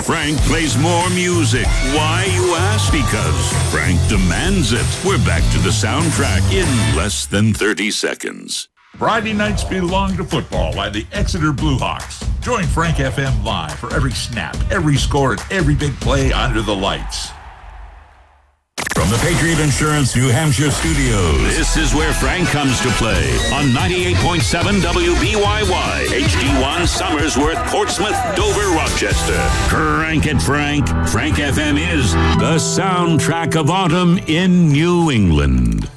Frank plays more music. Why, you ask? Because Frank demands it. We're back to the soundtrack in less than 30 seconds. Friday nights belong to football by the Exeter Bluehawks. Join Frank FM live for every snap, every score, and every big play under the lights. From the Patriot Insurance New Hampshire studios, this is where Frank comes to play on 98.7 WBYY, HD1 Somersworth, Portsmouth, Dover, Rochester. Crank it, Frank. Frank FM is the soundtrack of autumn in New England.